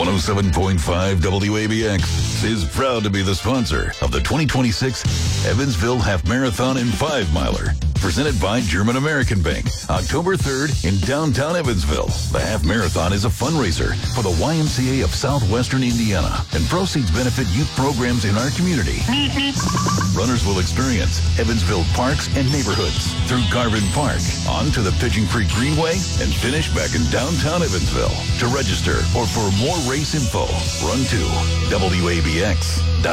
107.5 WABX is proud to be the sponsor of the 2026 Evansville Half Marathon and 5-Miler. Presented by German American Bank, October 3rd in downtown Evansville. The Half Marathon is a fundraiser for the YMCA of Southwestern Indiana, and proceeds benefit youth programs in our community. Runners will experience Evansville parks and neighborhoods through Garvin Park, on to the Pigeon Creek Greenway, and finish back in downtown Evansville. To register or for more race info, run to WABX.com.